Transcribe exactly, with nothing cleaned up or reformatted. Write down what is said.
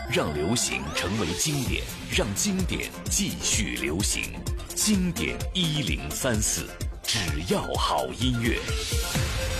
让流行成为经典，让经典继续流行。经典一零三四，只要好音乐。